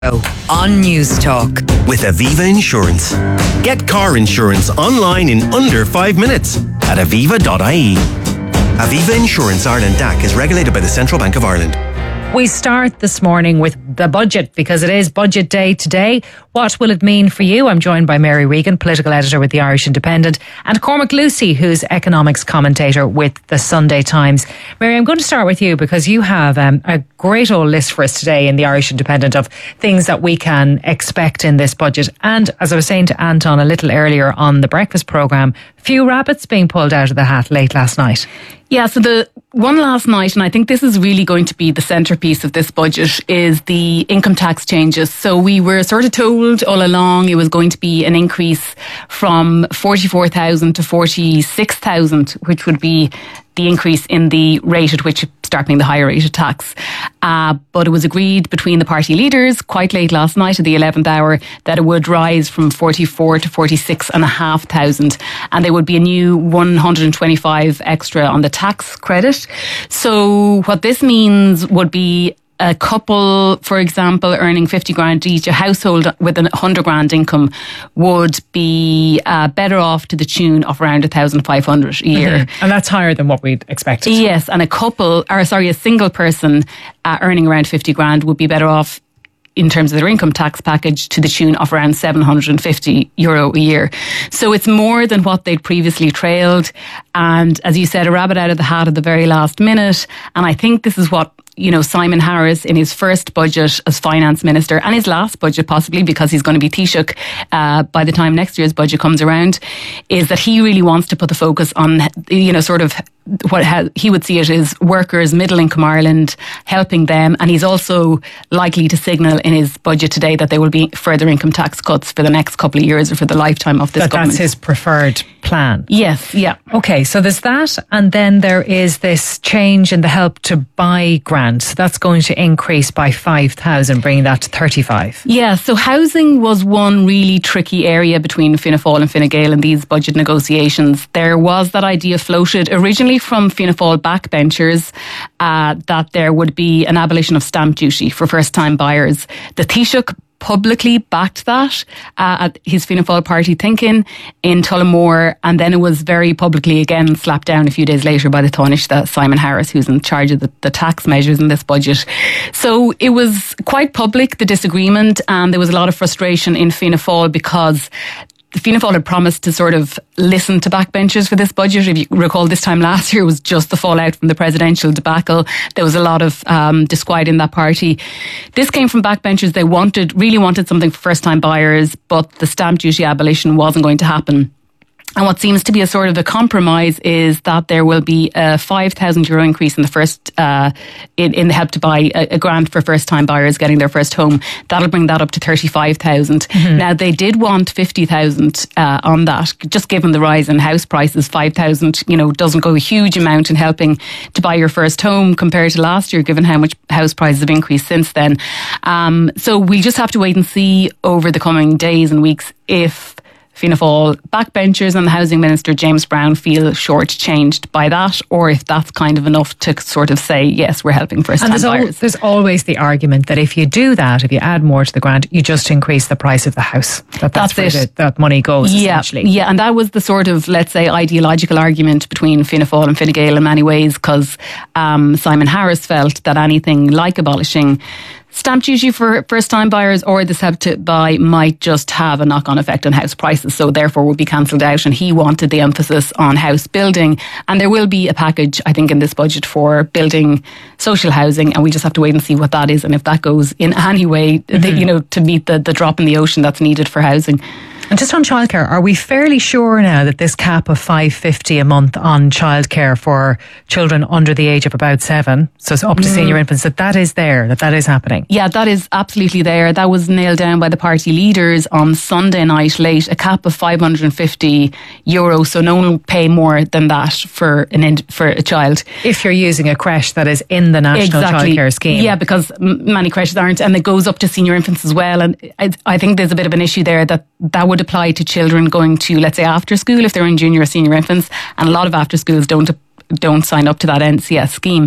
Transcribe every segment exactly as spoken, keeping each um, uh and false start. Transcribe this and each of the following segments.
On News Talk with Aviva Insurance. Get car insurance online in under five minutes at aviva dot I E. Aviva Insurance Ireland D A C is regulated by the Central Bank of Ireland. We start this morning with the budget because it is budget day today. What will it mean for you? I'm joined by Mary Regan, political editor with the Irish Independent, and Cormac Lucy, who's economics commentator with the Sunday Times. Mary, I'm going to start with you because you have um, a great old list for us today in the Irish Independent of things that we can expect in this budget. And as I was saying to Anton a little earlier on the breakfast programme, few rabbits being pulled out of the hat late last night. Yeah, so the one last night, and I think this is really going to be the centrepiece of this budget, is the income tax changes. So we were sort of told all along it was going to be an increase from forty-four thousand to forty-six thousand, which would be the increase in the rate at which you start paying the higher rate of tax. Uh, but it was agreed between the party leaders quite late last night at the eleventh hour that it would rise from forty-four to forty-six and a half thousand. And there would be a new one hundred twenty-five extra on the tax credit. So what this means would be a couple, for example, earning fifty grand each, a household with a one hundred grand income would be uh, better off to the tune of around one thousand five hundred a year. Mm-hmm. And that's higher than what we'd expected. Yes, and a couple, or sorry, a single person uh, earning around fifty grand would be better off in terms of their income tax package to the tune of around seven hundred fifty euro a year. So it's more than what they'd previously trailed. And as you said, a rabbit out of the hat at the very last minute. And I think this is what, you know, Simon Harris in his first budget as finance minister and his last budget possibly, because he's going to be Taoiseach uh, by the time next year's budget comes around, is that he really wants to put the focus on, you know, sort of what ha- he would see it as workers, middle income Ireland, helping them. And he's also likely to signal in his budget today that there will be further income tax cuts for the next couple of years or for the lifetime of this that government. That's his preferred plan. Yes, yeah. Okay, so there's that, and then there is this change in the help to buy grant. So that's going to increase by five thousand, bringing that to thirty-five. Yeah, so housing was one really tricky area between Fianna Fáil and Fine Gael in these budget negotiations. There was that idea floated originally from Fianna Fáil backbenchers uh, that there would be an abolition of stamp duty for first-time buyers. The Taoiseach publicly backed that uh, at his Fianna Fáil party thinking in Tullamore, and then it was very publicly again slapped down a few days later by the Taoiseach, Simon Harris, who's in charge of the, the tax measures in this budget. So it was quite public, the disagreement, and there was a lot of frustration in Fianna Fáil because the Fianna Fáil had promised to sort of listen to backbenchers for this budget. If you recall, this time last year was just the fallout from the presidential debacle. There was a lot of um, disquiet in that party. This came from backbenchers. They wanted, really wanted something for first-time buyers, but the stamp duty abolition wasn't going to happen. And what seems to be a sort of a compromise is that there will be a five thousand euro increase in the first, uh, in, in the help to buy a, a grant for first time buyers getting their first home. That'll bring that up to thirty-five thousand. Mm-hmm. Now they did want fifty thousand, uh, on that, just given the rise in house prices. five thousand, you know, doesn't go a huge amount in helping to buy your first home compared to last year, given how much house prices have increased since then. Um, so we just have to wait and see over the coming days and weeks if Fianna Fáil backbenchers and the Housing Minister James Brown feel shortchanged by that, or if that's kind of enough to sort of say, yes, we're helping first-time buyers. Al- there's always the argument that if you do that, if you add more to the grant, you just increase the price of the house. That that's, that's where the, that money goes, yeah, essentially. Yeah, and that was the sort of, let's say, ideological argument between Fianna Fáil and Fine Gael in many ways, because um, Simon Harris felt that anything like abolishing stamp duty for first-time buyers or this help to buy might just have a knock-on effect on house prices, so therefore will be cancelled out, and he wanted the emphasis on house building. And there will be a package, I think, in this budget for building social housing, and we just have to wait and see what that is and if that goes in any way, mm-hmm. the, you know, to meet the, the drop in the ocean that's needed for housing. And just on childcare, are we fairly sure now that this cap of five hundred fifty a month on childcare for children under the age of about seven, so it's up to mm. senior infants, that that is there, that that is happening? Yeah, that is absolutely there. That was nailed down by the party leaders on Sunday night late, a cap of five hundred fifty euro, so no one will pay more than that for an ind- for a child. If you're using a creche that is in the National exactly. Childcare Scheme. Yeah, because m- many creches aren't, and it goes up to senior infants as well. And I, I think there's a bit of an issue there that that would apply to children going to, let's say, after school if they're in junior or senior infants, and a lot of after schools don't don't sign up to that N C S scheme.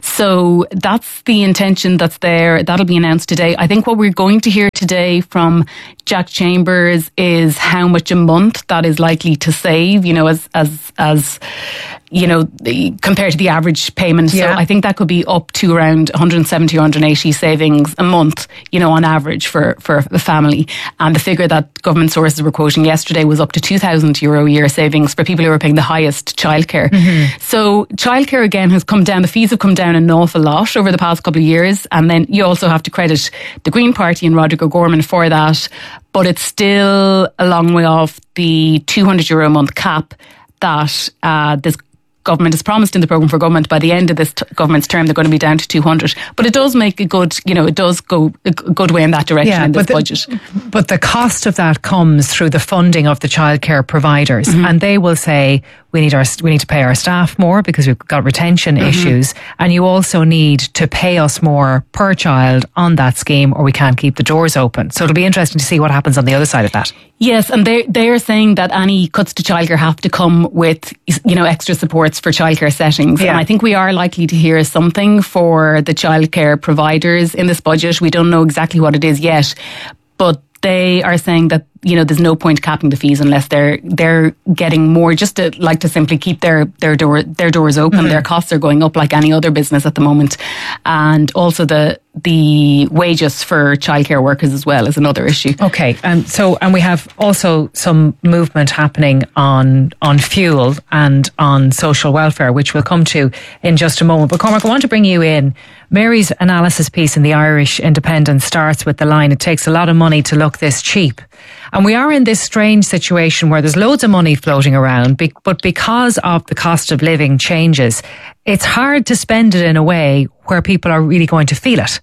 So that's the intention that's there. That'll be announced today. I think what we're going to hear today from Jack Chambers is how much a month that is likely to save, you know, as, as, as, you know, the, compared to the average payment. Yeah. So I think that could be up to around one hundred seventy or one hundred eighty savings a month, you know, on average for, for a family. And the figure that government sources were quoting yesterday was up to two thousand euro a year savings for people who are paying the highest childcare. Mm-hmm. So childcare again has come down. The fees have come down an awful lot over the past couple of years. And then you also have to credit the Green Party and Roderick O'Gorman for that. But it's still a long way off the two hundred euro a month cap that uh, this government has promised in the programme for government. By the end of this t- government's term, they're going to be down to two hundred. But it does make a good, you know, it does go a good way in that direction yeah, in this but the, budget. But the cost of that comes through the funding of the childcare providers, mm-hmm. and they will say we need our we need to pay our staff more because we've got retention mm-hmm. issues, and you also need to pay us more per child on that scheme, or we can't keep the doors open. So it'll be interesting to see what happens on the other side of that. Yes, and they they are saying that any cuts to childcare have to come with, you know, extra supports for childcare settings. Yeah. And I think we are likely to hear something for the childcare providers in this budget. We don't know exactly what it is yet, but they are saying that, you know, there's no point capping the fees unless they're they're getting more, just to like to simply keep their their door their doors open. Mm-hmm. Their costs are going up like any other business at the moment, and also the the wages for childcare workers as well is another issue. Okay, and um, so and we have also some movement happening on on fuel and on social welfare, which we'll come to in just a moment. But Cormac, I want to bring you in. Mary's analysis piece in the Irish Independent starts with the line, "It takes a lot of money to look this cheap." And we are in this strange situation where there's loads of money floating around, but because of the cost of living changes, it's hard to spend it in a way where people are really going to feel it.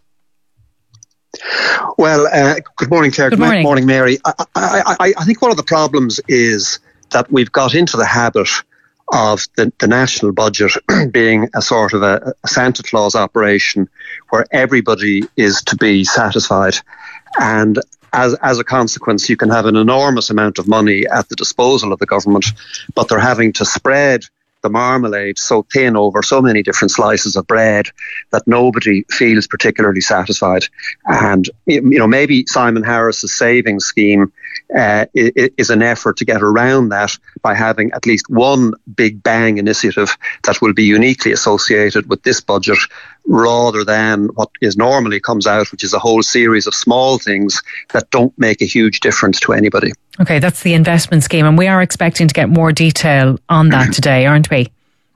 Well, uh, good morning, Claire. Good morning. Good morning, Mary. I, I, I, I think one of the problems is that we've got into the habit of the, the national budget being a sort of a, a Santa Claus operation where everybody is to be satisfied. And as as a consequence, you can have an enormous amount of money at the disposal of the government, but they're having to spread the marmalade so thin over so many different slices of bread that nobody feels particularly satisfied. And, you know, maybe Simon Harris's savings scheme uh, is an effort to get around that by having at least one big bang initiative that will be uniquely associated with this budget, rather than what is normally comes out, which is a whole series of small things that don't make a huge difference to anybody. Okay, that's the investment scheme, and we are expecting to get more detail on that today, aren't we?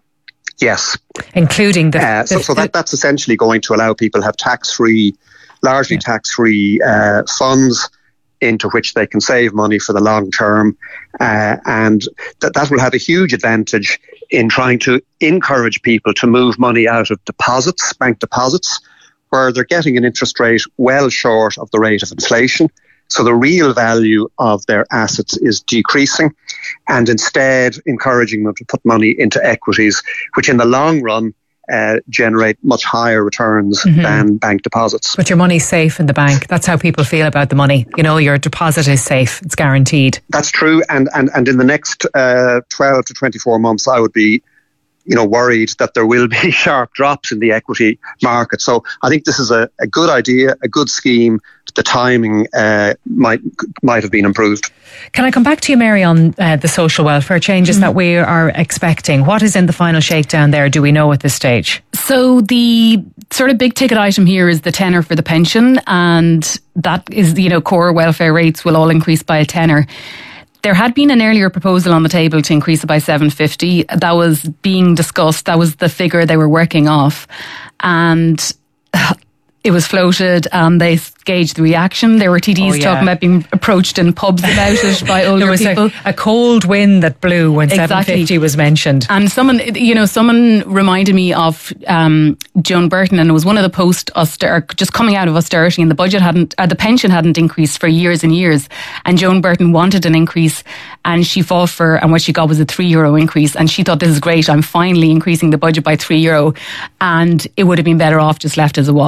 Yes. Including the... Uh, so the, so that, that's essentially going to allow people to have tax-free, largely yeah. tax-free uh, funds into which they can save money for the long term. Uh, and that, that will have a huge advantage in trying to encourage people to move money out of deposits, bank deposits, where they're getting an interest rate well short of the rate of inflation. So the real value of their assets is decreasing, and instead encouraging them to put money into equities, which in the long run uh, generate much higher returns mm-hmm. than bank deposits. But your money's safe in the bank. That's how people feel about the money. You know, your deposit is safe. It's guaranteed. That's true. And, and, and in the next uh, twelve to twenty-four months, I would be you know, worried that there will be sharp drops in the equity market. So I think this is a, a good idea, a good scheme. The timing uh, might might have been improved. Can I come back to you, Mary, on uh, the social welfare changes mm-hmm. that we are expecting? What is in the final shakedown there, do we know at this stage? So the sort of big ticket item here is the tenor for the pension, and that is, you know, core welfare rates will all increase by a tenor. There had been an earlier proposal on the table to increase it by seven fifty. That was being discussed. That was the figure they were working off. And it was floated and they gauged the reaction. There were T Ds oh, yeah. talking about being approached in pubs about it by older there was people. A, a cold wind that blew when exactly. seven fifty was mentioned. And someone, you know, someone reminded me of um, Joan Burton, and it was one of the post auster just coming out of austerity, and the budget hadn't, uh, the pension hadn't increased for years and years. And Joan Burton wanted an increase, and she fought for, and what she got was a three euro increase. And she thought, this is great. I'm finally increasing the budget by three euro. And it would have been better off just left as it was, because there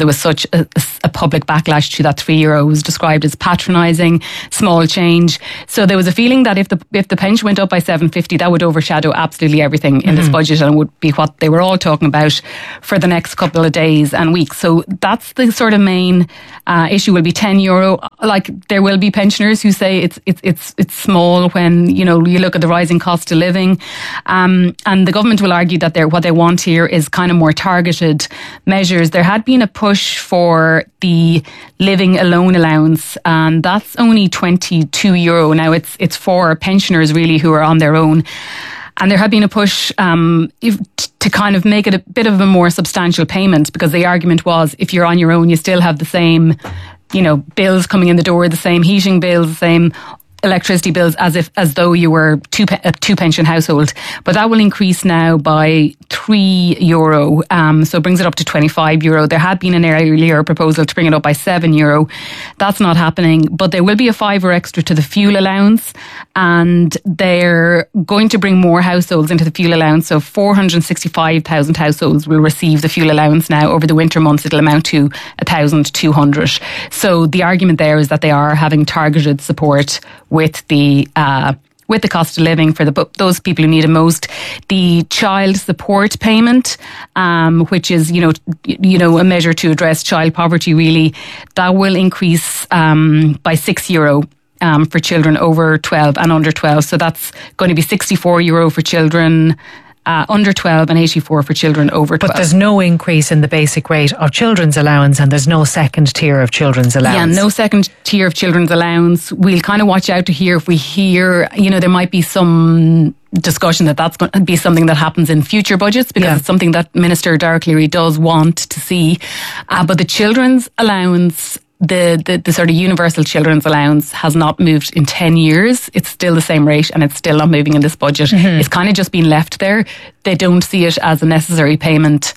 was such a, a public backlash to that three euro. It was described as patronising, small change. So there was a feeling that if the if the pension went up by seven fifty, that would overshadow absolutely everything in mm-hmm. this budget, and would be what they were all talking about for the next couple of days and weeks. So that's the sort of main uh, issue. Will be ten euro. Like, there will be pensioners who say it's it's it's it's small when, you know, you look at the rising cost of living, um, and the government will argue that they're what they want here is kind of more targeted measures. There had been a push for the living alone allowance, and that's only twenty-two euro. Now it's it's for pensioners really who are on their own. And there had been a push um, if, to kind of make it a bit of a more substantial payment, because the argument was if you're on your own, you still have the same, you know, bills coming in the door, the same heating bills, the same electricity bills as if as though you were two a two pension household. But that will increase now by three euro, um, so it brings it up to twenty-five euro. There had been an earlier proposal to bring it up by seven euro. That's not happening, but there will be a fiver extra to the fuel allowance, and they're going to bring more households into the fuel allowance. So four hundred sixty-five thousand households will receive the fuel allowance now. Over the winter months, it'll amount to one thousand two hundred. So the argument there is that they are having targeted support with the uh, with the cost of living for the those people who need it most. The child support payment, um, which is you know you know a measure to address child poverty, really, that will increase um, by six euro. Um, for children over twelve and under twelve. So that's going to be sixty-four euro for children Uh, under twelve and eighty-four for children over twelve. But there's no increase in the basic rate of children's allowance, and there's no second tier of children's allowance. Yeah, no second tier of children's allowance. We'll kind of watch out to hear if we hear, you know, there might be some discussion that that's going to be something that happens in future budgets, because yeah. it's something that Minister Dara Cleary does want to see. Uh, but the children's allowance, The, the the sort of universal children's allowance, has not moved in ten years. It's still the same rate, and it's still not moving in this budget. Mm-hmm. It's kind of just been left there. They don't see it as a necessary payment,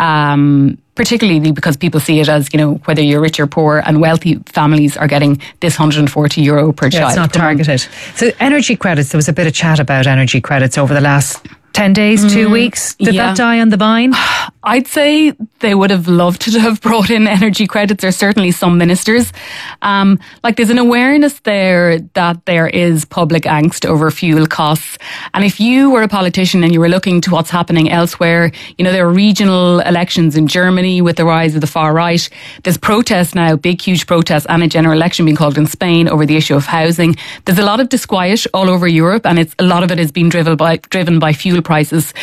um, particularly because people see it as, you know, whether you're rich or poor, and wealthy families are getting this one hundred forty euro per yeah, child. It's not targeted. So energy credits, there was a bit of chat about energy credits over the last ten days, two mm, weeks. Did yeah. that die on the vine? I'd say they would have loved to have brought in energy credits, or certainly some ministers. Um, like there's an awareness there that there is public angst over fuel costs. And if you were a politician and you were looking to what's happening elsewhere, you know, there are regional elections in Germany with the rise of the far right. There's protests now, big, huge protests, and a general election being called in Spain over the issue of housing. There's a lot of disquiet all over Europe, and it's a lot of it is being driven by, driven by fuel prices.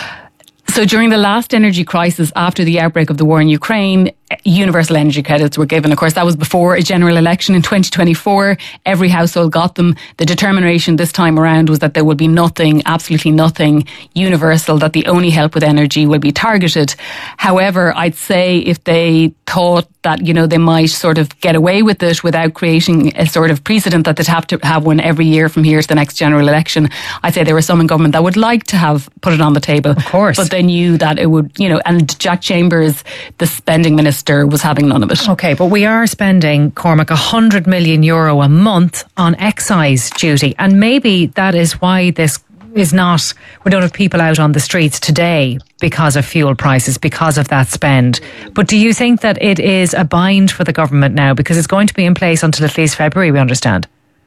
So during the last energy crisis after the outbreak of the war in Ukraine, universal energy credits were given. Of course, that was before a general election in twenty twenty-four. Every household got them. The determination this time around was that there would be nothing, absolutely nothing universal, that the only help with energy will be targeted. However, I'd say if they thought that, you know, they might sort of get away with it without creating a sort of precedent that they'd have to have one every year from here to the next general election, I'd say there were some in government that would like to have put it on the table. Of course. But they knew that it would, you know, and Jack Chambers, the spending minister, was having none of it. Okay, but we are spending, Cormac, one hundred million euro a month on excise duty, and maybe that is why this is not, we don't have people out on the streets today because of fuel prices, because of that spend. But do you think that it is a bind for the government now, because it's going to be in place until at least February, we understand?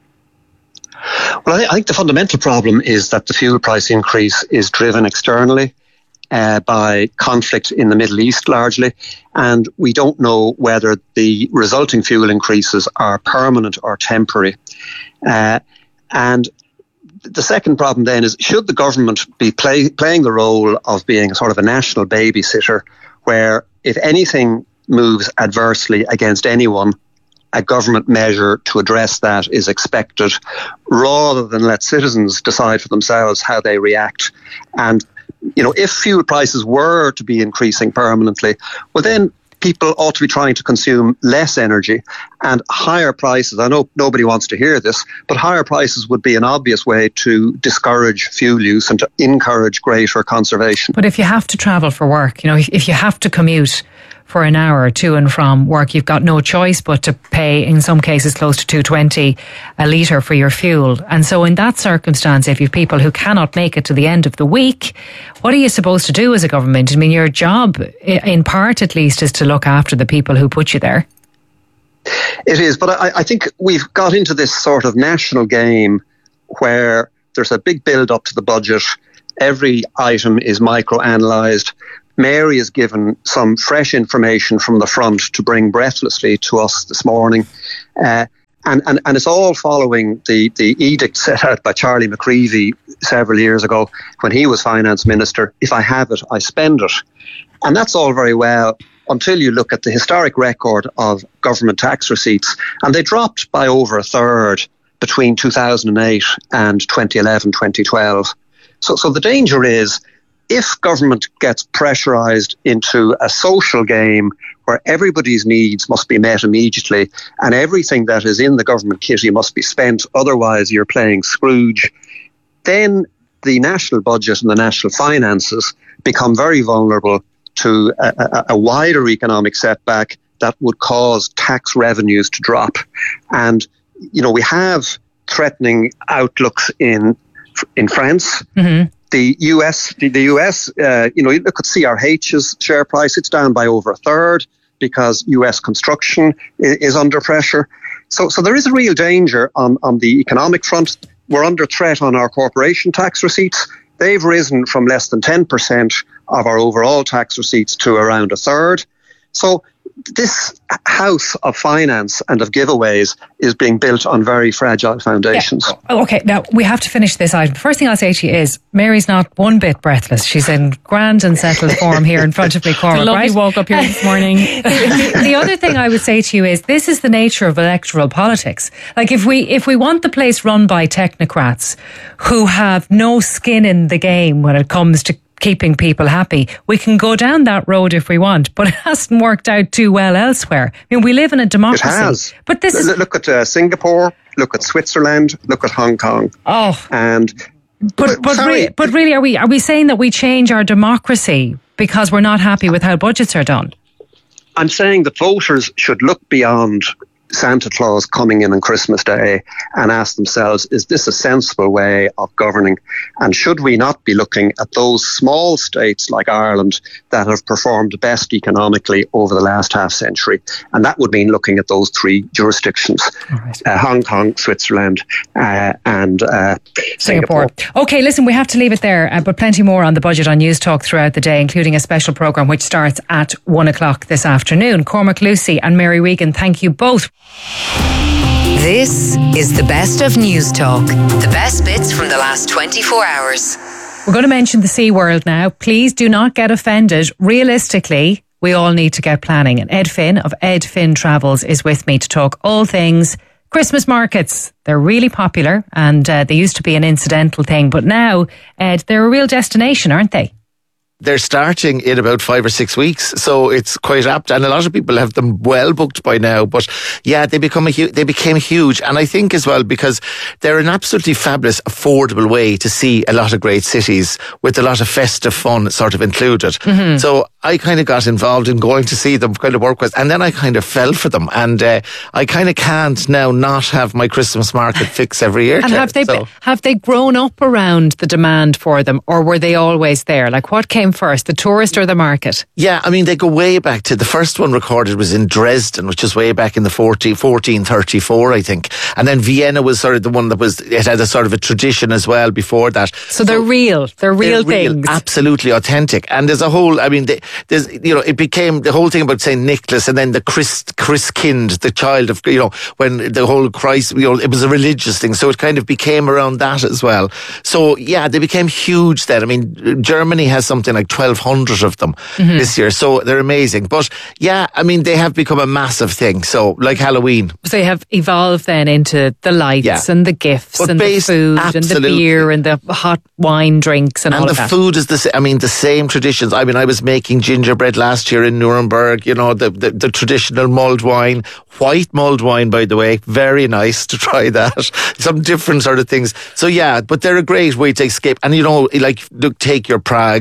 Well, I think the fundamental problem is that the fuel price increase is driven externally uh, by conflict in the Middle East largely, and we don't know whether the resulting fuel increases are permanent or temporary. Uh, and the second problem then is, should the government be play, playing the role of being sort of a national babysitter, where if anything moves adversely against anyone, a government measure to address that is expected, rather than let citizens decide for themselves how they react. And, you know, if fuel prices were to be increasing permanently, well then people ought to be trying to consume less energy, and higher prices. I know nobody wants to hear this, but higher prices would be an obvious way to discourage fuel use and to encourage greater conservation. But if you have to travel for work, you know, if, if you have to commute for an hour to and from work, you've got no choice but to pay, in some cases, close to two twenty a litre for your fuel. And so in that circumstance, if you've people who cannot make it to the end of the week, what are you supposed to do as a government? I mean, your job, in part at least, is to look after the people who put you there. It is, but I, I think we've got into this sort of national game where there's a big build up to the budget. Every item is micro-analysed. Mary is given some fresh information from the front to bring breathlessly to us this morning. Uh, and, and, and it's all following the, the edict set out by Charlie McCreevy several years ago when he was finance minister. If I have it, I spend it. And that's all very well until you look at the historic record of government tax receipts. And they dropped by over a third between two thousand eight and twenty eleven, twenty twelve. So, so the danger is, if government gets pressurised into a social game where everybody's needs must be met immediately and everything that is in the government kitty must be spent, otherwise you're playing Scrooge, then the national budget and the national finances become very vulnerable to a, a, a wider economic setback that would cause tax revenues to drop. And, you know, we have threatening outlooks in in France. Mm-hmm. The U S, the, the U S, uh, you know, you look at C R H's share price, it's down by over a third because U S construction is, is under pressure. So, so there is a real danger on, on the economic front. We're under threat on our corporation tax receipts. They've risen from less than ten percent of our overall tax receipts to around a third. So this house of finance and of giveaways is being built on very fragile foundations. Yeah. Okay, now we have to finish this item. First thing I'll say to you is Mary's not one bit breathless. She's in grand and settled form here in front of me, Cormac. It's a lovely right? walk up here this morning. the, the, the other thing I would say to you is this is the nature of electoral politics. Like if we if we want the place run by technocrats who have no skin in the game when it comes to keeping people happy, we can go down that road if we want, but it hasn't worked out too well elsewhere. I mean, we live in a democracy. It has. But this is... Look at uh, Singapore, look at Switzerland, look at Hong Kong. Oh. And... But, but, re- but really, are we, are we saying that we change our democracy because we're not happy with how budgets are done? I'm saying that voters should look beyond Santa Claus coming in on Christmas Day and ask themselves, is this a sensible way of governing? And should we not be looking at those small states like Ireland that have performed best economically over the last half century? And that would mean looking at those three jurisdictions, right. uh, Hong Kong, Switzerland uh, and uh, Singapore. Singapore. Okay, listen, we have to leave it there, uh, but plenty more on the budget on News Talk throughout the day, including a special programme which starts at one o'clock this afternoon. Cormac Lucy and Mary Regan, thank you both. This is the best of News Talk. The best bits from the last twenty-four hours. We're going to mention the Sea World now. Please do not get offended. Realistically, we all need to get planning. And Ed Finn of Ed Finn Travels is with me to talk all things Christmas markets. They're really popular and uh, they used to be an incidental thing. But now, Ed, they're a real destination, aren't they? They're starting in about five or six weeks, so it's quite apt, and a lot of people have them well booked by now. But yeah, they become a hu- they became huge, and I think as well because they're an absolutely fabulous, affordable way to see a lot of great cities with a lot of festive fun sort of included. Mm-hmm. So I kind of got involved in going to see them, kind of work with, and then I kind of fell for them, and uh, I kind of can't now not have my Christmas market fix every year. And have they so. have they grown up around the demand for them, or were they always there? Like what came first, the tourist or the market? Yeah, I mean, they go way back to the first one recorded was in Dresden, which is way back in the fourteen thirty-four, I think. And then Vienna was sort of the one that was, it had a sort of a tradition as well before that. So they're so real, they're real they're things. Real, absolutely authentic. And there's a whole, I mean, they, there's, you know, it became the whole thing about Saint Nicholas and then the Chris, Christkind, the child of, you know, when the whole Christ, you know, it was a religious thing. So it kind of became around that as well. So yeah, they became huge then. I mean, Germany has something like twelve hundred of them mm-hmm. this year, so they're amazing. But yeah, I mean, they have become a massive thing, so like Halloween. So they have evolved then into the lights yeah. and the gifts but and based, the food absolutely. and the beer and the hot wine drinks and, and all the of that. food is the same. I mean, the same traditions. I mean, I was making gingerbread last year in Nuremberg, you know, the, the, the traditional mulled wine, white mulled wine, by the way, very nice to try that. Some different sort of things. So yeah, but they're a great way to escape. And you know, like, look, take your Pragues and your Berlin.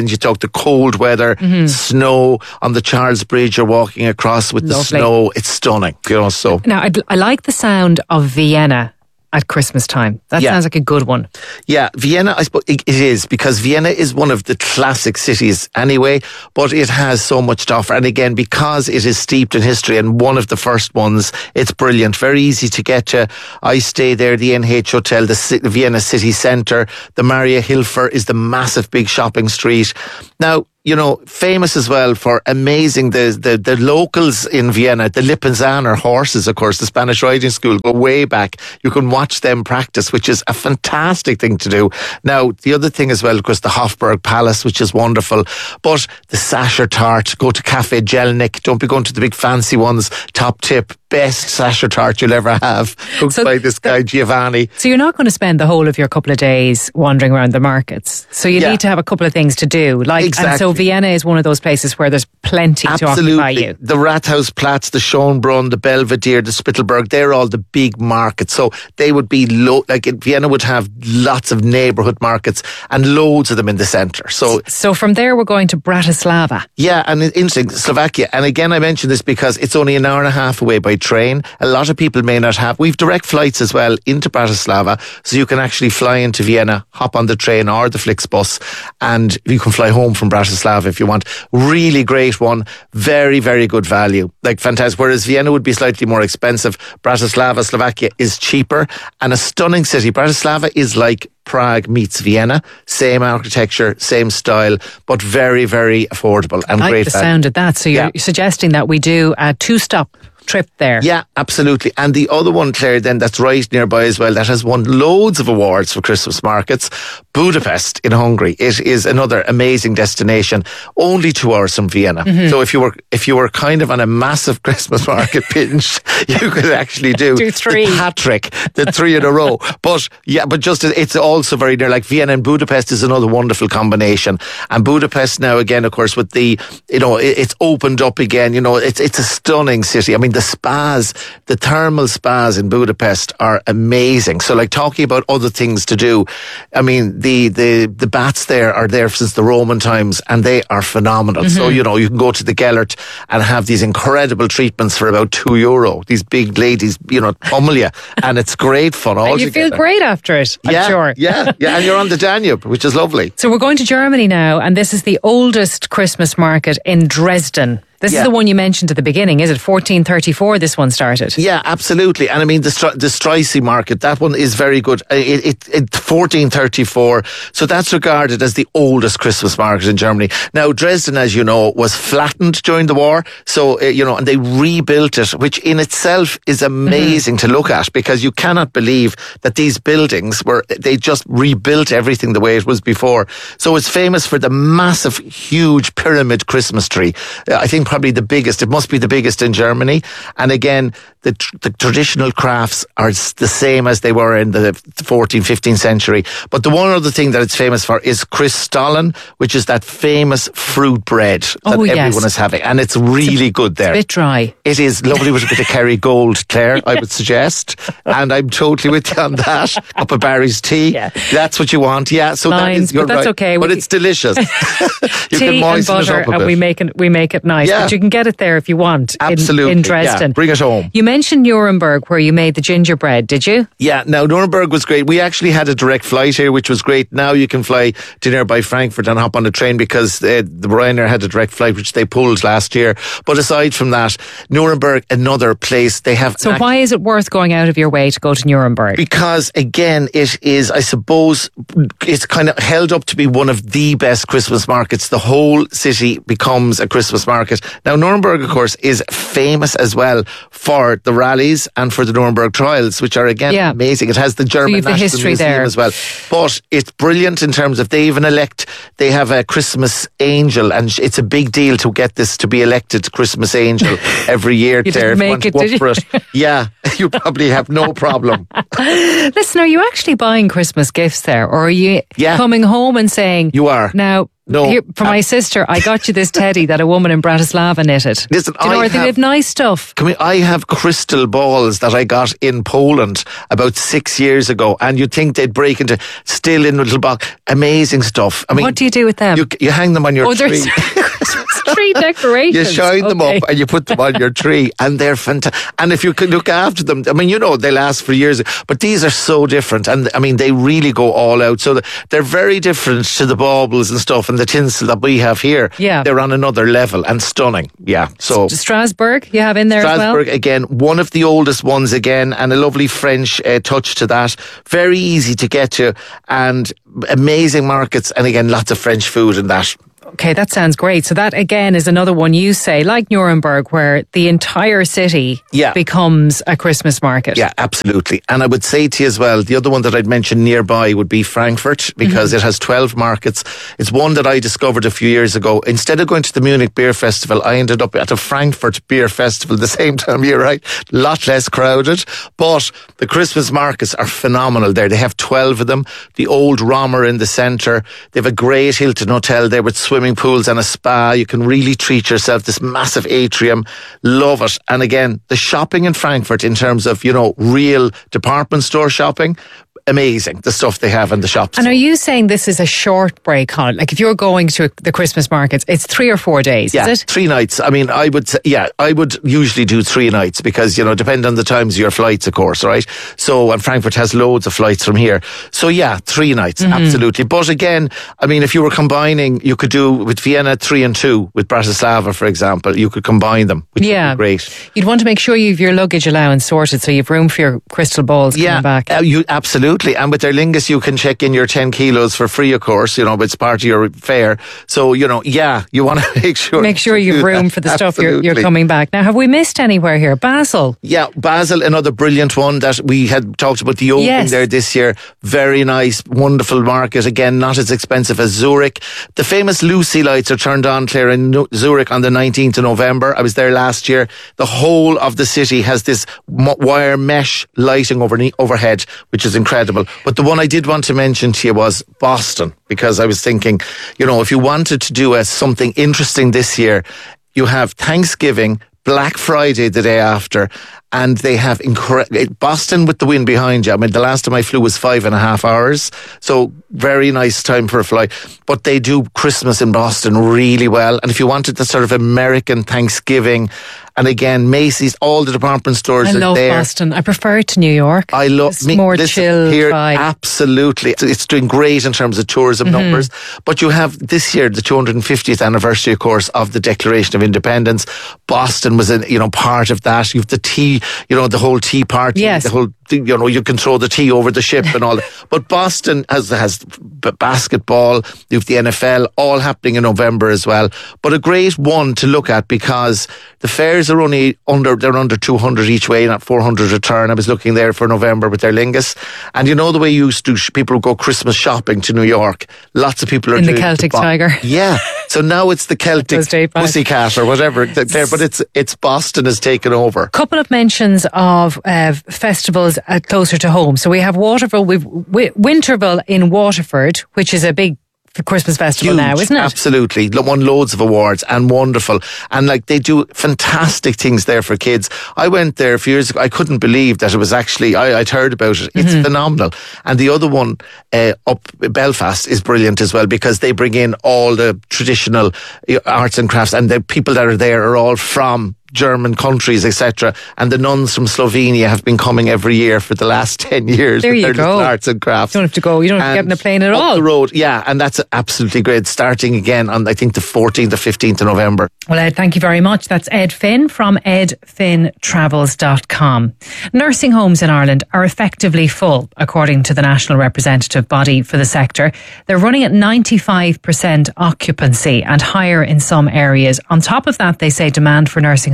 weekends. You talk the cold weather, mm-hmm. snow on the Charles Bridge. You're walking across with Lovely. the snow. It's stunning. You know, so now I'd, I like the sound of Vienna at Christmas time. That yeah. sounds like a good one. Yeah, Vienna, I suppose it is, because Vienna is one of the classic cities anyway, but it has so much to offer. And again, because it is steeped in history and one of the first ones, it's brilliant. Very easy to get to. I stay there, the N H Hotel, the C- Vienna City Centre. The Maria Hilfer is the massive big shopping street. Now, you know, famous as well for amazing, the, the, the locals in Vienna, the Lipinzaner horses, of course, the Spanish riding school, go way back. You can watch them practice, which is a fantastic thing to do. Now, the other thing as well, of course, the Hofburg Palace, which is wonderful. But the Sacher Tart, go to Cafe Jelnik, don't be going to the big fancy ones. Top tip, best Sacher Tart you'll ever have, cooked So by this guy Giovanni. So you're not going to spend the whole of your couple of days wandering around the markets. So you Yeah. need to have a couple of things to do. Like, Exactly. And so Vienna is one of those places where there's plenty to occupy you. The Rathausplatz, the Schönbrunn, the Belvedere, the Spittelberg, they're all the big markets. So they would be, lo- like in Vienna would have lots of neighbourhood markets and loads of them in the centre. So So from there we're going to Bratislava. yeah, and it's interesting, Slovakia. And again, I mention this because it's only an hour and a half away by train. A lot of people may not have. We've direct flights as well into Bratislava, so you can actually fly into Vienna, hop on the train or the Flixbus, and you can fly home from Bratislava if you want. Really great one. Very, very good value. Like fantastic. Whereas Vienna would be slightly more expensive, Bratislava, Slovakia is cheaper and a stunning city. Bratislava is like Prague meets Vienna. Same architecture, same style, but very, very affordable and I like great the value. sound of that. So you're Yeah. suggesting that we do a two-stop trip there. Yeah, absolutely. And the other one, Claire, then that's right nearby as well, that has won loads of awards for Christmas markets, Budapest in Hungary. It is another amazing destination, only two hours from Vienna. Mm-hmm. So if you were if you were kind of on a massive Christmas market binge, you could actually do, Do three. the hat trick, the three in a row. But yeah, but just it's also very near. Like Vienna and Budapest is another wonderful combination. And Budapest now again, of course, with the you know it, it's opened up again. You know, it's it's a stunning city. I mean, the spas, the thermal spas in Budapest are amazing. So like talking about other things to do, I mean, the, the, the baths there are there since the Roman times and they are phenomenal. Mm-hmm. So, you know, you can go to the Gellert and have these incredible treatments for about two euro. These big ladies, you know, pummel you and it's great fun all And you together. feel great after it, I'm yeah, sure. Yeah, yeah, and you're on the Danube, which is lovely. So we're going to Germany now, and this is the oldest Christmas market in Dresden. This Yeah. is the one you mentioned at the beginning, is it? fourteen thirty-four this one started. Yeah, absolutely. And I mean, the Stri- the Streisy market, that one is very good. It, it, it fourteen thirty-four. So that's regarded as the oldest Christmas market in Germany. Now, Dresden, as you know, was flattened during the war. So, uh, you know, and they rebuilt it, which in itself is amazing mm-hmm. to look at because you cannot believe that these buildings were, they just rebuilt everything the way it was before. So it's famous for the massive, huge pyramid Christmas tree. Uh, I think probably the biggest. It must be the biggest in Germany. And again, the, tr- the traditional crafts are the same as they were in the fourteenth, fifteenth century. But the one other thing that it's famous for is Kristallin, which is that famous fruit bread that Oh, yes. everyone is having. And it's really good there. It's a bit dry. It is lovely with a bit of Kerrygold, Claire, I would suggest. And I'm totally with you on that. Up a Barry's tea. Yeah. That's what you want. Yeah. So Lines, that is, you're but that's right. okay. But We- it's delicious. you Tea can moisten and butter, it up a and bit. we make it we make it nice. Yeah. But you can get it there if you want. in- Absolutely. in, Dresden. Yeah, bring it home. You mentioned Nuremberg, where you made the gingerbread, did you? Yeah, now Nuremberg was great. We actually had a direct flight here, which was great. Now you can fly to nearby Frankfurt and hop on a train because uh, the Ryanair had a direct flight, which they pulled last year. But aside from that, Nuremberg, another place they have. So an why is it worth going out of your way to go to Nuremberg? Because again, it is, I suppose, it's kind of held up to be one of the best Christmas markets. The whole city becomes a Christmas market. Now, Nuremberg, of course, is famous as well for the rallies and for the Nuremberg trials, which are again Yeah. amazing. It has the German you've the National history Museum there. as well. But it's brilliant in terms of they even elect, they have a Christmas angel, and it's a big deal to get this to be elected Christmas angel every year. You there, didn't if you want make to it, work did for you? it. Yeah, you probably have no problem. Listen, are you actually buying Christmas gifts there, or are you Yeah. coming home and saying, You are. now, No. Here, for my sister, I got you this teddy that a woman in Bratislava knitted. Listen, Do you know I where they have- have nice stuff? Come here, I have crystal balls that I got in Poland about six years ago, and you'd think they'd break into still in a little box. Amazing stuff. I mean, What do you do with them? You, you hang them on your Oh, tree. there's Christmas tree decorations. You shine them Okay. up and you put them on your tree, and they're fantastic. And if you can look after them, I mean, you know, they last for years. But these are so different, and I mean, they really go all out. So they're very different to the baubles and stuff and the tinsel that we have here. Yeah. They're on another level and stunning. Yeah. So Strasbourg, you have in there Strasbourg, as well? again, one of the oldest ones again, and a lovely French uh, touch to that. Very easy to get to, and amazing markets, and again, lots of French food in that. Okay, that sounds great. So that again is another one you say, like Nuremberg, where the entire city Yeah. becomes a Christmas market. Yeah, absolutely. And I would say to you as well, the other one that I'd mention nearby would be Frankfurt, because Mm-hmm. it has twelve markets. It's one that I discovered a few years ago. Instead of going to the Munich Beer Festival, I ended up at a Frankfurt Beer Festival the same time you're right. A lot less crowded. But the Christmas markets are phenomenal there. They have twelve of them. The old Romer in the centre. They have a great Hilton hotel there with swimming pools and a spa. You can really treat yourself. This massive atrium. Love it. And again, the shopping in Frankfurt in terms of, you know, real department store shopping, amazing. The stuff they have in the shops. And are you saying this is a short break on it? Like if you're going to the Christmas markets, it's three or four days, Yeah, is it? three nights. I mean, I would, say, yeah, I would usually do three nights because, you know, depend on the times of your flights, of course, right? So, and Frankfurt has loads of flights from here. So yeah, three nights, Mm-hmm. absolutely. But again, I mean, if you were combining, you could do with Vienna three and two, with Bratislava, for example, you could combine them, which Yeah. would be great. You'd want to make sure you've your luggage allowance sorted so you've room for your crystal balls Yeah, coming back. uh, you absolutely. And with their Lingus, you can check in your ten kilos for free, of course. You know, it's part of your fare. So, you know, yeah, you want to make sure. Make sure to you've do room that. for the stuff you're, you're Absolutely. coming back. Now, have we missed anywhere here? Basel. Yeah, Basel, another brilliant one that we had talked about the opening Yes. there this year. Very nice, wonderful market. Again, not as expensive as Zurich. The famous Lucy lights are turned on, Claire, in Nu- Zurich on the nineteenth of November. I was there last year. The whole of the city has this m- wire mesh lighting over overhead, which is incredible. But the one I did want to mention to you was Boston, because I was thinking, you know, if you wanted to do a, something interesting this year, you have Thanksgiving, Black Friday the day after, and they have incredible Boston with the wind behind you. I mean, the last time I flew was five and a half hours, so very nice time for a flight. But they do Christmas in Boston really well, and if you wanted the sort of American Thanksgiving, and again Macy's, all the department stores I are love there. Boston. I prefer it to New York. I love It's more chill here. vibe. Absolutely, it's, it's doing great in terms of tourism Mm-hmm. numbers. But you have this year the two hundred fiftieth anniversary, of course, of the Declaration of Independence. Boston was, a, you know, part of that. You have the tea, you know, the whole tea party. Yes. The whole, you know, you can throw the tea over the ship and all that. But Boston has has b- basketball. You have the N F L, all happening in November as well. But a great one to look at because the fares are only under, they're under two hundred each way, not four hundred return. I was looking there for November with their Lingus. And you know the way you used to, people go Christmas shopping to New York. Lots of people are In the doing Celtic Bo- Tiger. Yeah. So now it's the Celtic Those day pass. Pussycat or whatever there, but it's it's Boston has taken over. Couple of mentions of uh, festivals uh, closer to home. So we have Waterville, we've w- Winterville in Waterford, which is a big Christmas festival Huge, now, isn't it? Absolutely. Lo- Won loads of awards and wonderful. And like they do fantastic things there for kids. I went there a few years ago. I couldn't believe that it was actually, I, I'd heard about it. It's Mm-hmm. phenomenal. And the other one uh, up Belfast is brilliant as well because they bring in all the traditional uh, arts and crafts, and the people that are there are all from German countries, et cetera. And the nuns from Slovenia have been coming every year for the last ten years. There with you their go. little arts and crafts. You don't have to go, you don't have to get And on a plane at up all. the road, yeah, and that's absolutely great. Starting again on, I think, the fourteenth or fifteenth of November. Well, Ed, thank you very much. That's Ed Finn from ed finn travels dot com. Nursing homes in Ireland are effectively full, according to the national representative body for the sector. They're running at ninety-five percent occupancy and higher in some areas. On top of that, they say demand for nursing homes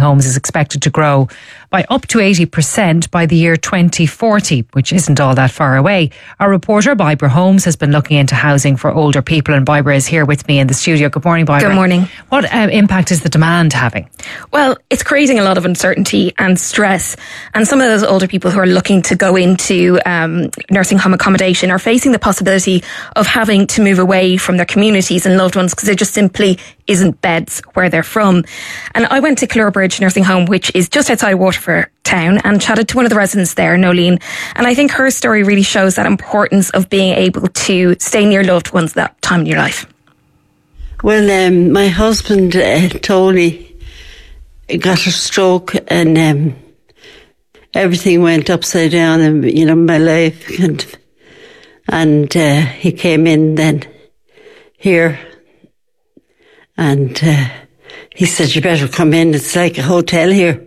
homes is expected to grow by up to eighty percent by the year twenty forty, which isn't all that far away. Our reporter, Barbara Holmes, has been looking into housing for older people, and Barbara is here with me in the studio. Good morning, Barbara. Good morning. What uh, impact is the demand having? Well, it's creating a lot of uncertainty and stress, and some of those older people who are looking to go into um, nursing home accommodation are facing the possibility of having to move away from their communities and loved ones because there just simply isn't beds where they're from. And I went to Killorbridge Nursing Home, which is just outside Waterford town, and chatted to one of the residents there, Nolene. And I think her story really shows that importance of being able to stay near loved ones that time in your life. Well, um, my husband, uh, Tony, got a stroke, and um, everything went upside down in, you know, my life. And, and uh, he came in then here, and uh, he said, "You better come in. It's like a hotel here."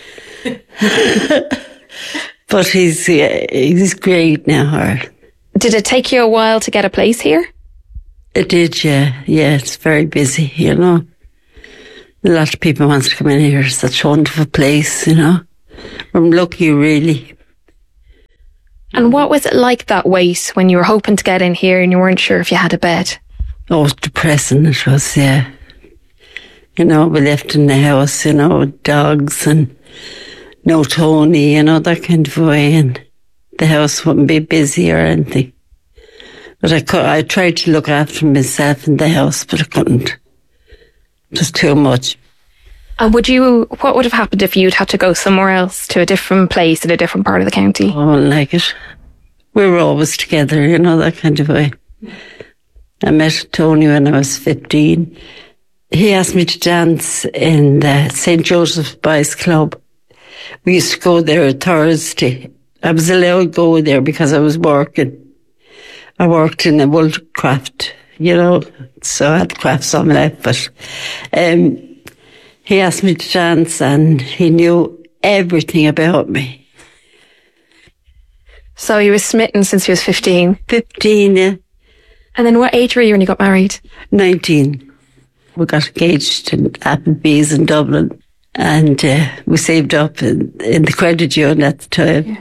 But he's uh, he's great now. Or, Did it take you a while to get a place here? It did, yeah. Yeah, it's very busy, you know. A lot of people want to come in here. It's such a wonderful place, you know. I'm lucky, really. And what was it like that wait when you were hoping to get in here and you weren't sure if you had a bed? Oh, it was depressing, it was, yeah. You know, we left in the house, you know, with dogs and no Tony, you know, that kind of way. And the house wouldn't be busy or anything. But I could, I tried to look after myself in the house, but I couldn't. It was too much. And would you, what would have happened if you'd had to go somewhere else, to a different place in a different part of the county? I wouldn't like it. We were always together, you know, that kind of way. I met Tony when I was fifteen. He asked me to dance in the Saint Joseph's Boys Club. We used to go there on Thursday. I was allowed to go there because I was working. I worked in a wool craft, you know, so I had crafts on my life. But um, he asked me to dance, and he knew everything about me. So he was smitten since he was fifteen? fifteen, yeah. And then what age were you when you got married? nineteen. We got engaged in Applebee's in Dublin, and uh, we saved up in, in the credit union at the time. Yeah.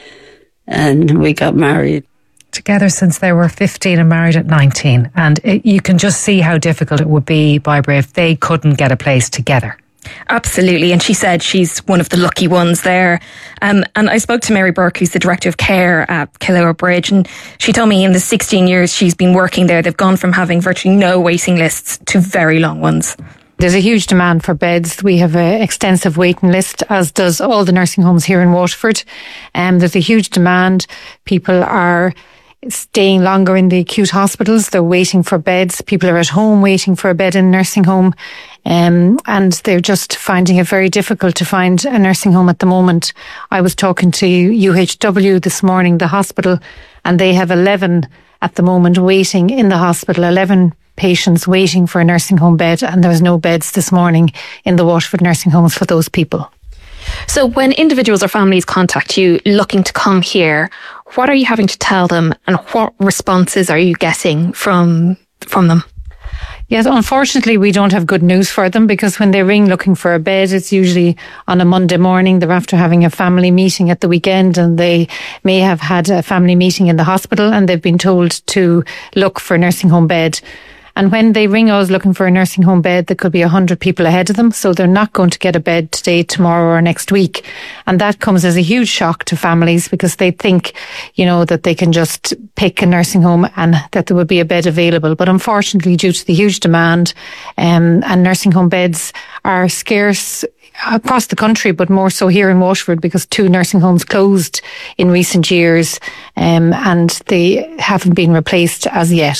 And we got married. Together since they were fifteen and married at nineteen. And it, you can just see how difficult it would be, Barbara, if they couldn't get a place together. Absolutely. And she said she's one of the lucky ones there. Um, and I spoke to Mary Burke, who's the Director of Care at Killorbridge, and she told me in the sixteen years she's been working there, they've gone from having virtually no waiting lists to very long ones. There's a huge demand for beds. We have an extensive waiting list, as does all the nursing homes here in Waterford. Um, there's a huge demand. People are staying longer in the acute hospitals. They're waiting for beds. People are at home waiting for a bed in a nursing home. Um, and they're just finding it very difficult to find a nursing home at the moment. I was talking to U H W this morning, the hospital, and they have eleven at the moment waiting in the hospital, eleven patients waiting for a nursing home bed, and there's no beds this morning in the Waterford nursing homes for those people. So when individuals or families contact you looking to come here, what are you having to tell them, and what responses are you getting from from them? Yes, unfortunately, we don't have good news for them, because when they ring looking for a bed, it's usually on a Monday morning. They're after having a family meeting at the weekend, and they may have had a family meeting in the hospital, and they've been told to look for a nursing home bed. And when they ring us looking for a nursing home bed, there could be a hundred people ahead of them. So they're not going to get a bed today, tomorrow or next week. And that comes as a huge shock to families, because they think, you know, that they can just pick a nursing home and that there will be a bed available. But unfortunately, due to the huge demand, um, and nursing home beds are scarce across the country, but more so here in Waterford, because two nursing homes closed in recent years, um, and they haven't been replaced as yet.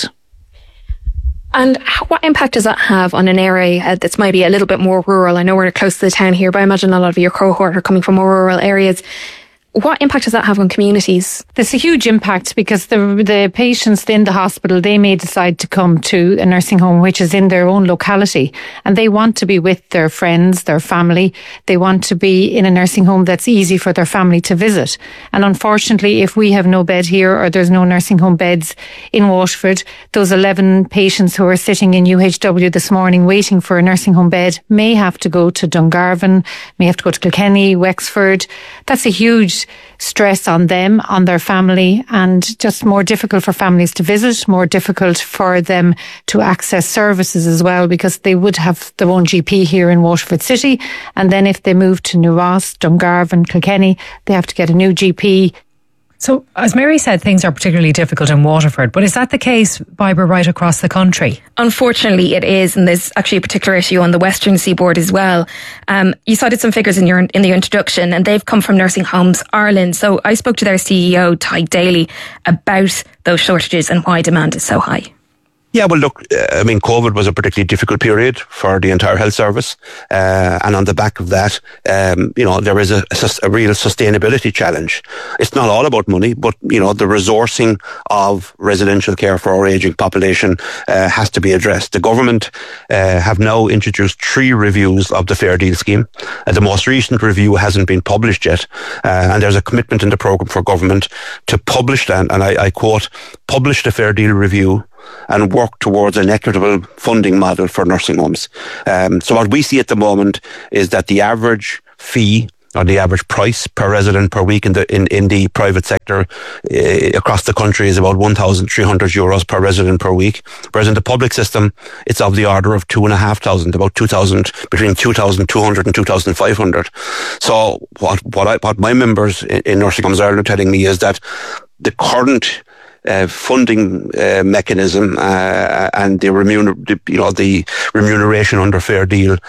And what impact does that have on an area that's maybe a little bit more rural? I know we're close to the town here, but I imagine a lot of your cohort are coming from more rural areas. What impact does that have on communities? There's a huge impact because the the patients in the hospital, they may decide to come to a nursing home which is in their own locality, and they want to be with their friends, their family. They want to be in a nursing home that's easy for their family to visit. And unfortunately, if we have no bed here or there's no nursing home beds in Waterford, those eleven patients who are sitting in U H W this morning waiting for a nursing home bed may have to go to Dungarvan, may have to go to Kilkenny, Wexford. That's a huge stress on them, on their family, and just more difficult for families to visit, more difficult for them to access services as well, because they would have their own G P here in Waterford City, and then if they move to New Ross, Dungarvan, Kilkenny, they have to get a new G P. So, as Mary said, things are particularly difficult in Waterford, but is that the case, Barbara, right across the country? Unfortunately, it is, and there's actually a particular issue on the Western Seaboard as well. Um, you cited some figures in your in the introduction, and they've come from Nursing Homes Ireland. So I spoke to their C E O, Ty Daly, about those shortages and why demand is so high. Yeah, well, look, I mean, COVID was a particularly difficult period for the entire health service. Uh, and on the back of that, um, you know, there is a, a, a real sustainability challenge. It's not all about money, but, you know, the resourcing of residential care for our ageing population uh, has to be addressed. The government uh, have now introduced three reviews of the Fair Deal scheme. Uh, the most recent review hasn't been published yet. Uh, and there's a commitment in the programme for government to publish that, and I, I quote, publish the Fair Deal review and work towards an equitable funding model for nursing homes. Um, so what we see at the moment is that the average fee or the average price per resident per week in the in, in the private sector uh, across the country is about one thousand three hundred euros per resident per week, whereas in the public system it's of the order of two and a half thousand, about two thousand, between two thousand two hundred and two thousand five hundred. So what what I what my members in, in Nursing Homes Ireland are telling me is that the current Uh, funding uh, mechanism uh, and the, remuner- the you know the remuneration under Fair Deal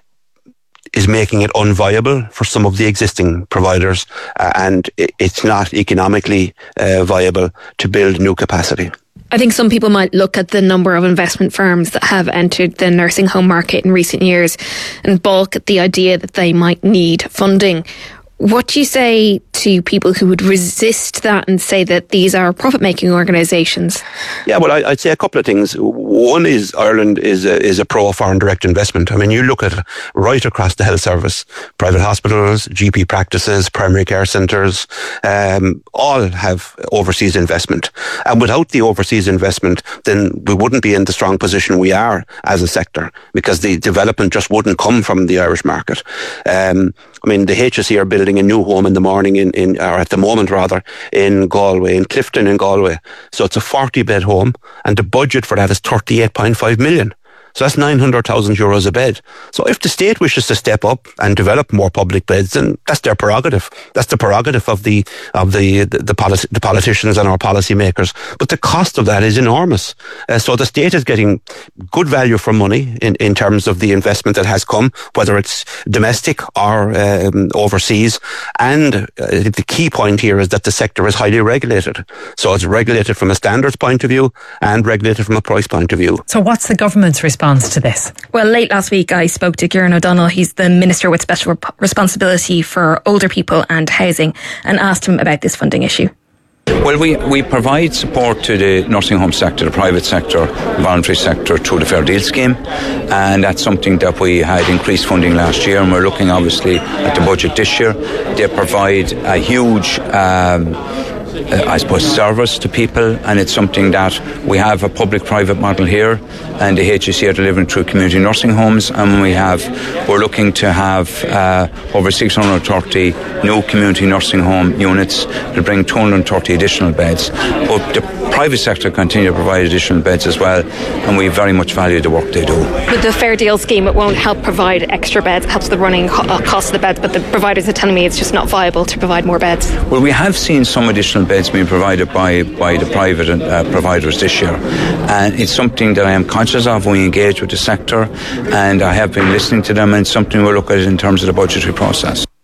is making it unviable for some of the existing providers, uh, and it, it's not economically uh, viable to build new capacity. I think some people might look at the number of investment firms that have entered the nursing home market in recent years and balk at the idea that they might need funding. What do you say to people who would resist that and say that these are profit-making organisations? Yeah, well, I, I'd say a couple of things. One is Ireland is a, is a pro-foreign direct investment. I mean, you look at it right across the health service, private hospitals, G P practices, primary care centres, um, all have overseas investment. And without the overseas investment, then we wouldn't be in the strong position we are as a sector, because the development just wouldn't come from the Irish market. Um, I mean, the H S E are building a new home in the morning, in, in or at the moment rather, in Galway, in Clifton in Galway. So it's a forty bed home, and the budget for that is thirty-eight point five million. So that's nine hundred thousand euros a bed. So if the state wishes to step up and develop more public beds, then that's their prerogative. That's the prerogative of the of the the, the, policy, the politicians and our policy makers. But the cost of that is enormous. Uh, so the state is getting good value for money in, in terms of the investment that has come, whether it's domestic or um, overseas. And uh, the key point here is that the sector is highly regulated. So it's regulated from a standards point of view and regulated from a price point of view. So what's the government's response to this? Well, late last week I spoke to Kieran O'Donnell. He's the Minister with special rep- responsibility for older people and housing, and asked him about this funding issue. Well, we, we provide support to the nursing home sector, the private sector, voluntary sector through the Fair Deal scheme, and that's something that we had increased funding last year, and we're looking obviously at the budget this year. They provide a huge um, Uh, I suppose, service to people, and it's something that we have a public-private model here, and the H S E are delivering through community nursing homes, and we have, we're looking to have uh, over six hundred thirty new community nursing home units to bring two hundred thirty additional beds. But the private sector continue to provide additional beds as well, and we very much value the work they do. With the Fair Deal scheme, it won't help provide extra beds, it helps the running co- cost of the beds, but the providers are telling me it's just not viable to provide more beds. Well, we have seen some additional beds being provided by, by the private uh, providers this year, and it's something that I am conscious of. We engage with the sector, and I have been listening to them, and it's something we'll look at in terms of the budgetary process.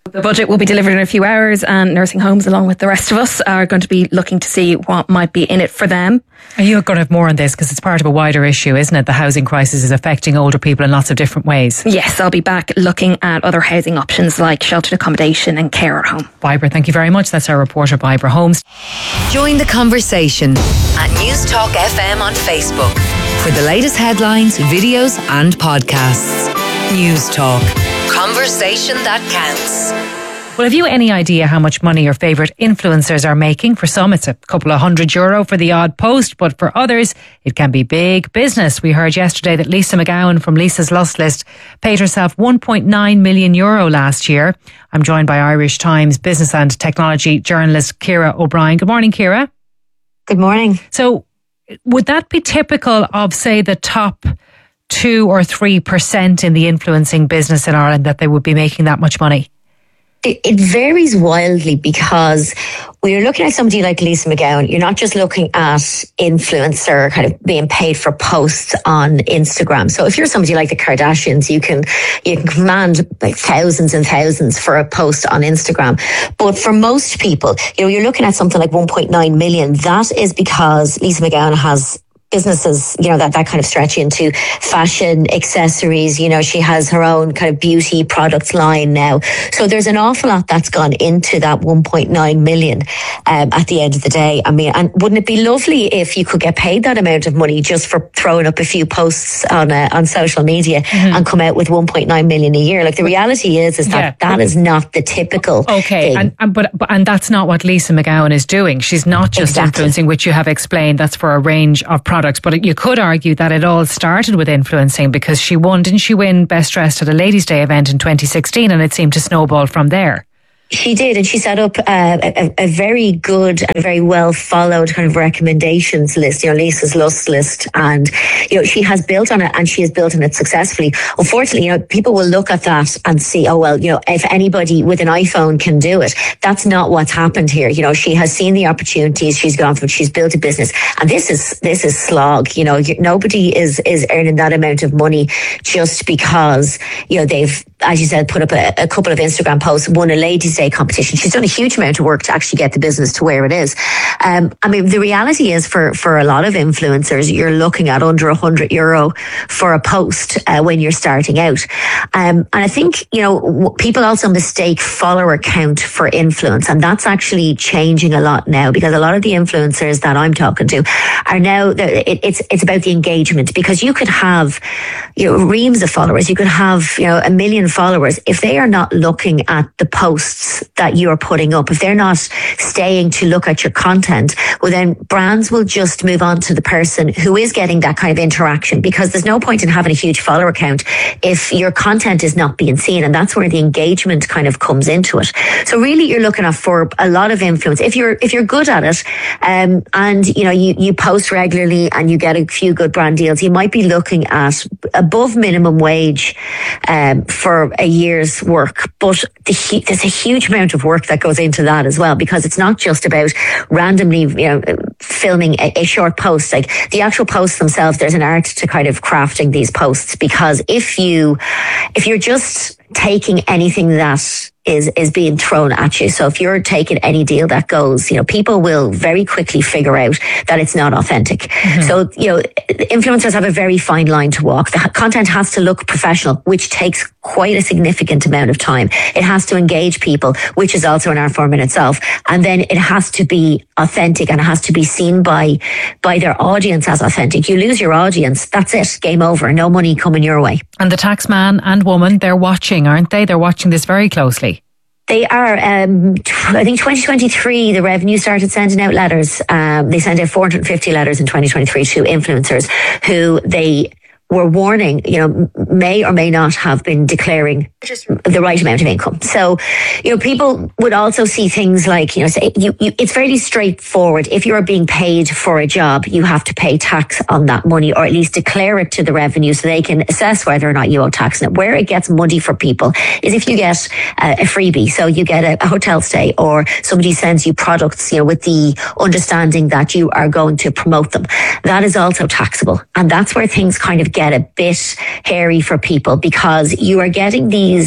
The budget will be delivered in a few hours, and nursing homes, along with the rest of us, are going to be looking to see what might be in it for them. Are you going to have more on this? Because it's part of a wider issue, isn't it? The housing crisis is affecting older people in lots of different ways. Yes, I'll be back looking at other housing options like sheltered accommodation and care at home. Vibra, thank you very much. That's our reporter, Vibra Homes. Join the conversation at News Talk F M on Facebook for the latest headlines, videos and podcasts. News Talk. Conversation that counts. Well, have you any idea how much money your favourite influencers are making? For some, it's a couple of hundred euro for the odd post, but for others, it can be big business. We heard yesterday that Lisa McGowan from Lisa's Lust List paid herself one point nine million euro last year. I'm joined by Irish Times business and technology journalist Ciara O'Brien. Good morning, Ciara. Good morning. So, would that be typical of, say, the top two or three percent in the influencing business in Ireland, that they would be making that much money? It, it varies wildly, because when you're looking at somebody like Lisa McGowan, you're not just looking at influencer kind of being paid for posts on Instagram. So if you're somebody like the Kardashians, you can you can command like thousands and thousands for a post on Instagram. But for most people, you know, you're looking at something like one point nine million. That is because Lisa McGowan has businesses, you know, that, that kind of stretch into fashion, accessories. You know, she has her own kind of beauty products line now. So there's an awful lot that's gone into that one point nine million um, at the end of the day. I mean, and wouldn't it be lovely if you could get paid that amount of money just for throwing up a few posts on uh, on social media mm-hmm. and come out with one point nine million a year? Like, the reality is, is that yeah. that is not the typical Okay, thing. and, and but, but and that's not what Lisa McGowan is doing. She's not just exactly. influencing, which you have explained. That's for a range of products. But you could argue that it all started with influencing, because she won, didn't she win Best Dressed at a Ladies' Day event in twenty sixteen, and it seemed to snowball from there. She did, and she set up uh, a, a very good and very well followed kind of recommendations list, you know, Lisa's Lust List, and you know, she has built on it, and she has built on it successfully. Unfortunately, you know, people will look at that and see, oh well, you know, if anybody with an iPhone can do it. That's not what's happened here. You know, she has seen the opportunities, she's gone for it, she's built a business, and this is this is slog. You know, nobody is is earning that amount of money just because, you know, they've, as you said, put up a, a couple of Instagram posts, won a Ladies' Day competition. She's done a huge amount of work to actually get the business to where it is. Um, I mean, the reality is, for, for a lot of influencers, you're looking at under one hundred euro for a post uh, when you're starting out. Um, and I think, you know, w- people also mistake follower count for influence. And that's actually changing a lot now, because a lot of the influencers that I'm talking to are now, it, it's it's about the engagement, because you could have, you know, reams of followers. You could have, you know, a million followers. If they are not looking at the posts that you're putting up, if they're not staying to look at your content, well, then brands will just move on to the person who is getting that kind of interaction, because there's no point in having a huge follower count if your content is not being seen. And that's where the engagement kind of comes into it. So really, you're looking at, for a lot of influence, if you're if you're good at it, um, and you know, you, you post regularly and you get a few good brand deals, you might be looking at above minimum wage um, for a year's work. But the, there's a huge amount of work that goes into that as well, because it's not just about randomly, you know, filming a, a short post. Like, the actual posts themselves, there's an art to kind of crafting these posts, because if you if you're just taking anything that is is being thrown at you. So if you're taking any deal that goes, you know, people will very quickly figure out that it's not authentic. Mm-hmm. So, you know, influencers have a very fine line to walk. The content has to look professional, which takes quite a significant amount of time. It has to engage people, which is also an art form in itself. And then it has to be authentic, and it has to be seen by by their audience as authentic. You lose your audience, that's it, game over, no money coming your way. And the tax man and woman, they're watching, aren't they? They're watching this very closely. They are. Um, I think twenty twenty-three, the revenue started sending out letters. Um, they sent out four hundred fifty letters in twenty twenty-three to influencers who they were warning, you know, may or may not have been declaring just the right amount of income. So, you know, people would also see things like, you know, say you, you, it's fairly straightforward. If you're being paid for a job, you have to pay tax on that money, or at least declare it to the revenue so they can assess whether or not you owe tax on it. Where it gets muddy for people is if you get uh, a freebie. So you get a, a hotel stay, or somebody sends you products, you know, with the understanding that you are going to promote them. That is also taxable. And that's where things kind of get a bit hairy for people, because you are getting these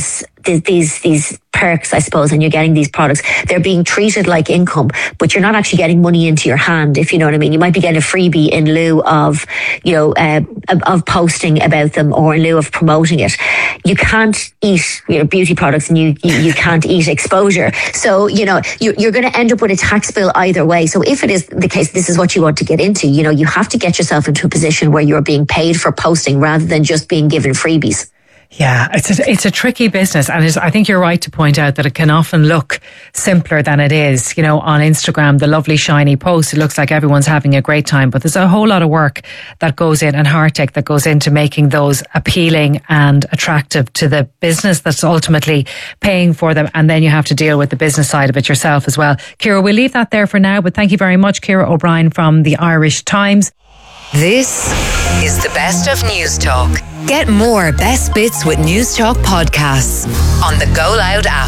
th- these these perks, I suppose, and you're getting these products, they're being treated like income, but you're not actually getting money into your hand, if you know what I mean. You might be getting a freebie in lieu of, you know, uh, of posting about them or in lieu of promoting it. You can't eat, you know, beauty products, and you, you, you can't eat exposure. So, you know, you, you're going to end up with a tax bill either way. So if it is the case, this is what you want to get into, you know, you have to get yourself into a position where you're being paid for posting rather than just being given freebies. Yeah, it's a, it's a tricky business, and it's, I think you're right to point out that it can often look simpler than it is. You know, on Instagram, the lovely shiny post, it looks like everyone's having a great time, but there's a whole lot of work that goes in and heartache that goes into making those appealing and attractive to the business that's ultimately paying for them, and then you have to deal with the business side of it yourself as well. Ciara, we'll leave that there for now, but thank you very much, Ciara O'Brien from the Irish Times. This is the best of News Talk. Get more best bits with News Talk podcasts on the Go Loud app.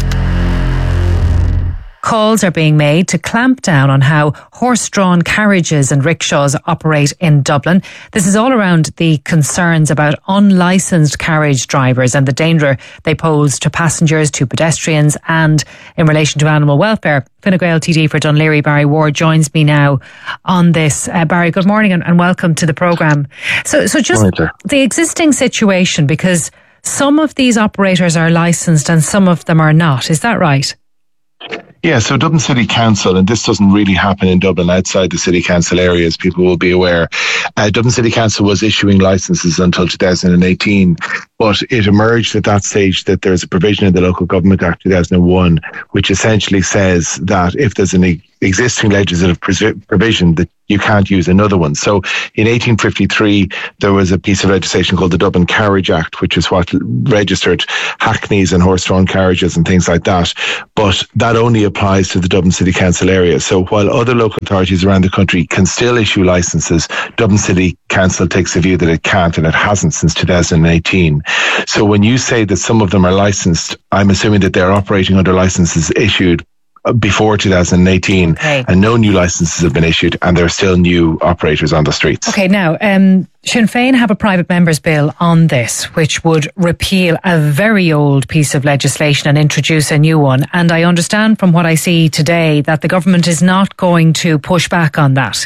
Calls are being made to clamp down on how horse-drawn carriages and rickshaws operate in Dublin. This is all around the concerns about unlicensed carriage drivers and the danger they pose to passengers, to pedestrians, and in relation to animal welfare. Fine Gael T D for Dún Laoghaire, Barry Ward, joins me now on this. Uh, Barry, good morning and, and welcome to the programme. So, so just morning, the existing situation, because some of these operators are licensed and some of them are not. Is that right? Yeah, so Dublin City Council, and this doesn't really happen in Dublin outside the City Council areas, people will be aware. Uh, Dublin City Council was issuing licences until two thousand eighteen, but it emerged at that stage that there's a provision in the Local Government Act two thousand one, which essentially says that if there's an e- existing legislative provision, that you can't use another one. So in eighteen fifty-three, there was a piece of legislation called the Dublin Carriage Act, which is what registered hackneys and horse-drawn carriages and things like that. But that only applies to the Dublin City Council area. So while other local authorities around the country can still issue licences, Dublin City Council takes the view that it can't, and it hasn't since two thousand eighteen. So when you say that some of them are licensed, I'm assuming that they're operating under licences issued before two thousand eighteen, okay, and no new licences have been issued, and there are still new operators on the streets. Okay, now, um, Sinn Féin have a private member's bill on this, which would repeal a very old piece of legislation and introduce a new one. And I understand from what I see today that the government is not going to push back on that.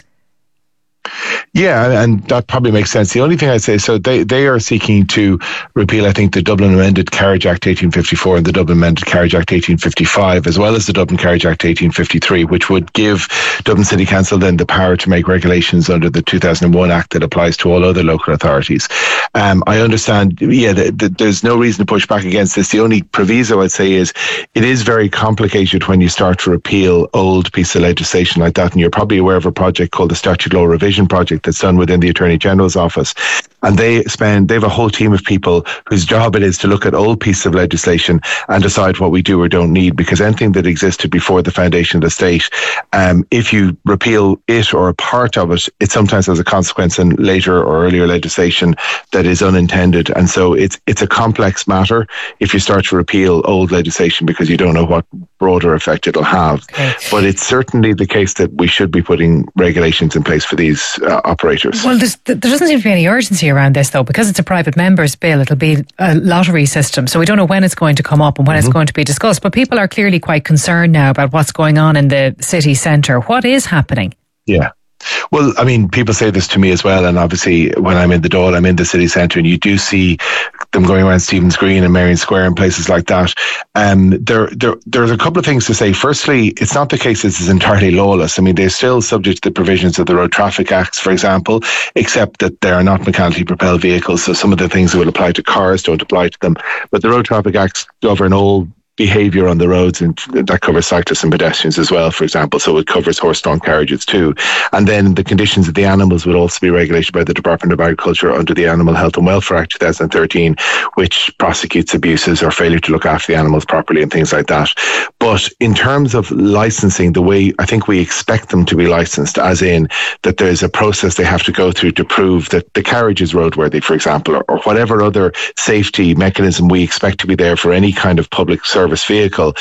Yeah, and that probably makes sense. The only thing I'd say, so they, they are seeking to repeal, I think, the Dublin Amended Carriage Act eighteen fifty-four and the Dublin Amended Carriage Act eighteen fifty-five, as well as the Dublin Carriage Act eighteen fifty-three, which would give Dublin City Council then the power to make regulations under the two thousand one Act that applies to all other local authorities. Um, I understand, yeah, the, the, there's no reason to push back against this. The only proviso I'd say is it is very complicated when you start to repeal old pieces of legislation like that, and you're probably aware of a project called the Statute Law Revision Project that's done within the Attorney General's office. And they spend, they have a whole team of people whose job it is to look at old pieces of legislation and decide what we do or don't need, because anything that existed before the foundation of the state, um, if you repeal it or a part of it, it sometimes has a consequence in later or earlier legislation that is unintended. And so it's, it's a complex matter if you start to repeal old legislation, because you don't know what broader effect it'll have. Okay. But it's certainly the case that we should be putting regulations in place for these uh, operators. Well, there doesn't seem to be any urgency around this, though, because it's a private member's bill. It'll be a lottery system, so we don't know when it's going to come up and when mm-hmm. it's going to be discussed. But people are clearly quite concerned now about what's going on in the city centre. What is happening? Yeah. Well, I mean, people say this to me as well, and obviously when I'm in the Dáil, I'm in the city centre, and you do see them going around Stephen's Green and Marion Square and places like that. Um, there, there, there's a couple of things to say. Firstly, it's not the case this is entirely lawless. I mean, they're still subject to the provisions of the Road Traffic Acts, for example, except that they are not mechanically propelled vehicles, so some of the things that would apply to cars don't apply to them. But the Road Traffic Acts govern all behaviour on the roads, and that covers cyclists and pedestrians as well, for example, so it covers horse-drawn carriages too. And then the conditions of the animals would also be regulated by the Department of Agriculture under the Animal Health and Welfare Act two thousand thirteen, which prosecutes abuses or failure to look after the animals properly and things like that. But in terms of licensing, the way I think we expect them to be licensed, as in that there's a process they have to go through to prove that the carriage is roadworthy, for example, or, or whatever other safety mechanism we expect to be there for any kind of public service service vehicle,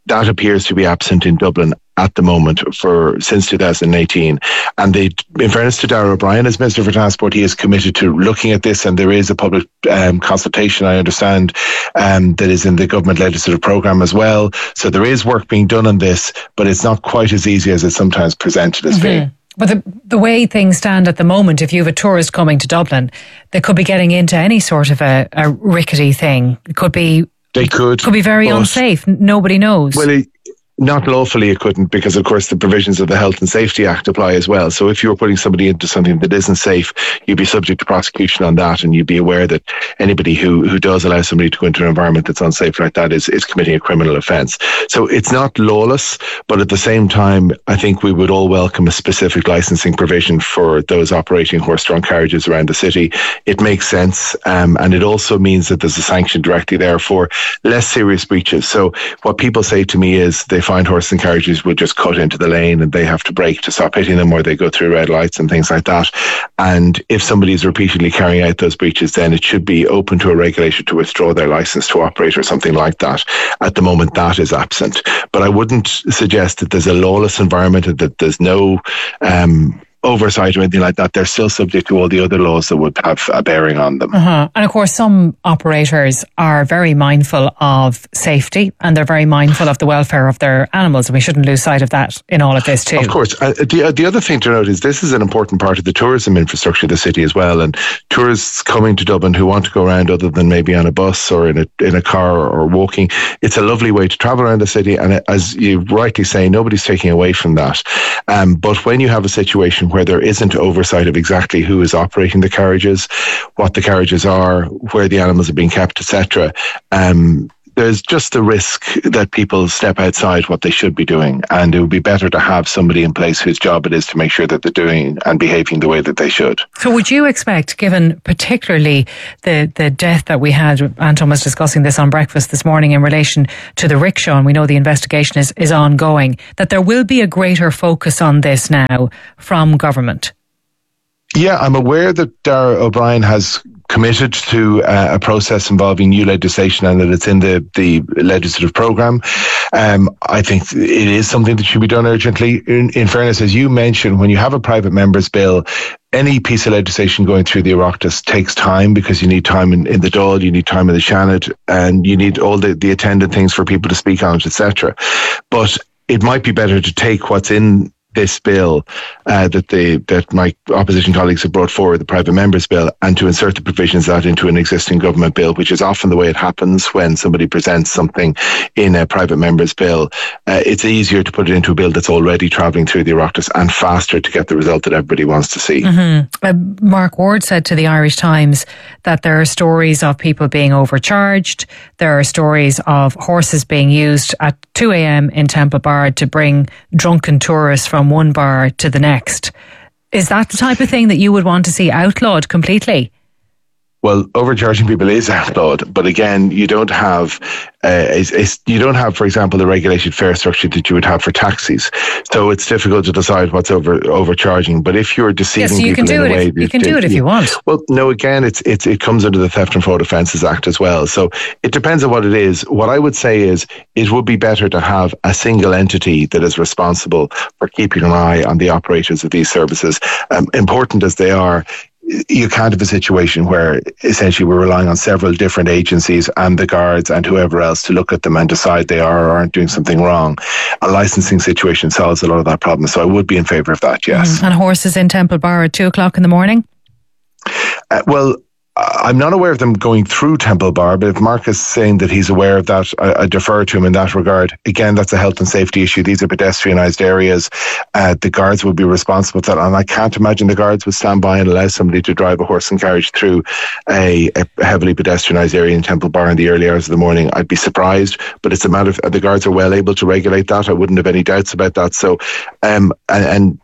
that appears to be absent in Dublin at the moment for since two thousand eighteen. And they, in fairness to Darragh O'Brien as Minister for Transport, he is committed to looking at this, and there is a public um, consultation, I understand, um, that is in the government legislative programme as well. So there is work being done on this, but it's not quite as easy as it's sometimes presented as mm-hmm. being. But the, the way things stand at the moment, if you have a tourist coming to Dublin, they could be getting into any sort of a, a rickety thing. It could be They could. Could be very unsafe. Nobody knows. Well, it, not lawfully it couldn't, because of course the provisions of the Health and Safety Act apply as well. So if you were putting somebody into something that isn't safe, you'd be subject to prosecution on that, and you'd be aware that anybody who, who does allow somebody to go into an environment that's unsafe like that is, is committing a criminal offence. So it's not lawless, but at the same time, I think we would all welcome a specific licensing provision for those operating horse-drawn carriages around the city. It makes sense, um, and it also means that there's a sanction directly there for less serious breaches. So what people say to me is they find horse and carriages will just cut into the lane and they have to brake to stop hitting them, or they go through red lights and things like that. And if somebody is repeatedly carrying out those breaches, then it should be open to a regulator to withdraw their licence to operate or something like that. At the moment, that is absent. But I wouldn't suggest that there's a lawless environment and that there's no um, oversight or anything like that. They're still subject to all the other laws that would have a bearing on them. Uh-huh. And of course, some operators are very mindful of safety, and they're very mindful of the welfare of their animals, and we shouldn't lose sight of that in all of this too. Of course. Uh, the, uh, the other thing to note is this is an important part of the tourism infrastructure of the city as well, and tourists coming to Dublin who want to go around other than maybe on a bus or in a in a car or walking, it's a lovely way to travel around the city, and as you rightly say, nobody's taking away from that. Um, but when you have a situation where there isn't oversight of exactly who is operating the carriages, what the carriages are, where the animals are being kept, et cetera, um, there's just the risk that people step outside what they should be doing, and it would be better to have somebody in place whose job it is to make sure that they're doing and behaving the way that they should. So would you expect, given particularly the, the death that we had, Anton was discussing this on breakfast this morning in relation to the rickshaw, and we know the investigation is, is ongoing, that there will be a greater focus on this now from government? Yeah, I'm aware that Darragh O'Brien has committed to uh, a process involving new legislation, and that it's in the, the legislative programme. Um, I think it is something that should be done urgently. In, in fairness, as you mentioned, when you have a private member's bill, any piece of legislation going through the Oireachtas takes time, because you need time in, in the Dáil, you need time in the Seanad, and you need all the, the attendant things for people to speak on it, et cetera. But it might be better to take what's in this bill uh, that the that my opposition colleagues have brought forward, the private members bill, and to insert the provisions of that into an existing government bill, which is often the way it happens when somebody presents something in a private members bill. Uh, it's easier to put it into a bill that's already travelling through the Oireachtas, and faster to get the result that everybody wants to see. Mm-hmm. Uh, Mark Ward said to the Irish Times that there are stories of people being overcharged. There are stories of horses being used at two a.m. in Temple Bar to bring drunken tourists from one bar to the next. Is that the type of thing that you would want to see outlawed completely? Well, overcharging people is outlawed, but again, you don't have, uh, it's, it's, you don't have, for example, the regulated fare structure that you would have for taxis. So it's difficult to decide what's over overcharging. But if you're deceiving yes, you people can do in it a way, if, you can do it if you want. Well, no, again, it's it's it comes under the Theft and Fraud Offences Act as well. So it depends on what it is. What I would say is it would be better to have a single entity that is responsible for keeping an eye on the operators of these services, um, important as they are. You can't have a situation where essentially we're relying on several different agencies and the guards and whoever else to look at them and decide they are or aren't doing something wrong. A licensing situation solves a lot of that problem. So I would be in favour of that, yes. Mm. And horses in Temple Bar at two o'clock in the morning? Uh, well, I'm not aware of them going through Temple Bar, but if Mark is saying that he's aware of that, I, I defer to him in that regard. Again, that's a health and safety issue. These are pedestrianised areas. Uh, the guards would be responsible for that, and I can't imagine the guards would stand by and allow somebody to drive a horse and carriage through a, a heavily pedestrianised area in Temple Bar in the early hours of the morning. I'd be surprised, but it's a matter of the guards are well able to regulate that. I wouldn't have any doubts about that. So, um, and, and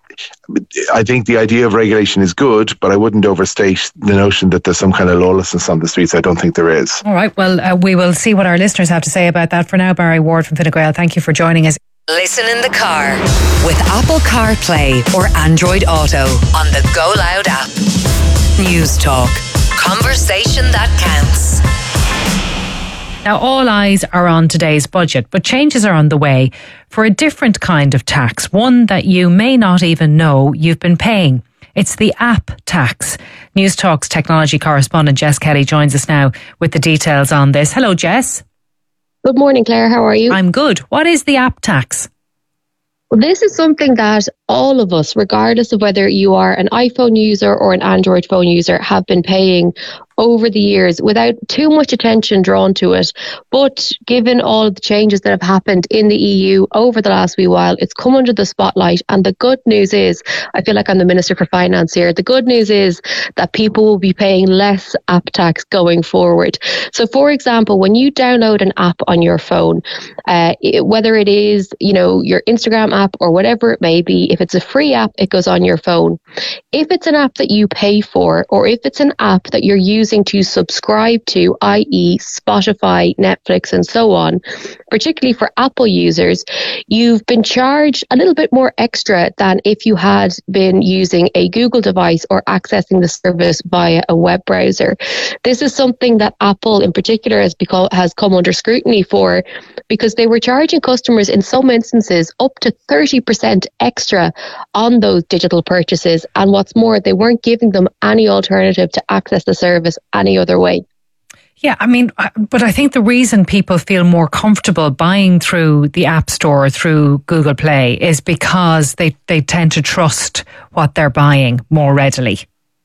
I think the idea of regulation is good, but I wouldn't overstate the notion that there's some kind of lawlessness on the streets. I don't think there is. All right. Well, uh, we will see what our listeners have to say about that. For now, Barry Ward from Fine Gael, thank you for joining us. Listen in the car with Apple CarPlay or Android Auto on the Go Loud app. News Talk. Conversation that counts. Now, all eyes are on today's budget, but changes are on the way for a different kind of tax, one that you may not even know you've been paying. It's the app tax. News Talk's technology correspondent Jess Kelly joins us now with the details on this. Hello, Jess. Good morning, Claire. How are you? I'm good. What is the app tax? Well, this is something that all of us, regardless of whether you are an iPhone user or an Android phone user, have been paying over the years without too much attention drawn to it. But given all of the changes that have happened in the E U over the last wee while, it's come under the spotlight. And the good news is, I feel like I'm the Minister for Finance here, the good news is that people will be paying less app tax going forward. So for example, when you download an app on your phone, uh, it, whether it is, you know, your Instagram app or whatever it may be, if it's a free app, it goes on your phone. If it's an app that you pay for, or if it's an app that you're using using to subscribe to, that is Spotify, Netflix and so on, particularly for Apple users, you've been charged a little bit more extra than if you had been using a Google device or accessing the service via a web browser. This is something that Apple in particular has, become, has come under scrutiny for, because they were charging customers in some instances up to thirty percent extra on those digital purchases. And what's more, they weren't giving them any alternative to access the service any other way. Yeah, I mean, but I think the reason people feel more comfortable buying through the App Store, through Google Play, is because they, they tend to trust what they're buying more readily.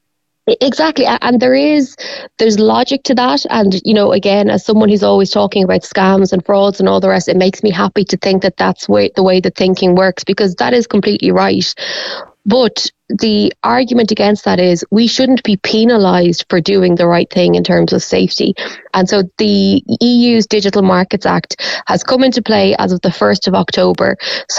Exactly. And there is, there's logic to that. And, you know, again, as someone who's always talking about scams and frauds and all the rest, it makes me happy to think that that's way, the way the thinking works, because that is completely right. But the argument against that is we shouldn't be penalised for doing the right thing in terms of safety. And so the E U's Digital Markets Act has come into play as of the first of October.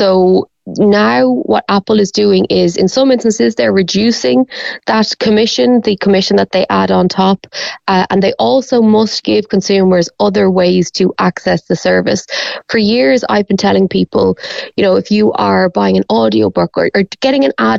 So now what Apple is doing is, in some instances, they're reducing that commission, the commission that they add on top, uh, and they also must give consumers other ways to access the service. For years, I've been telling people, you know, if you are buying an audiobook or, or getting an ad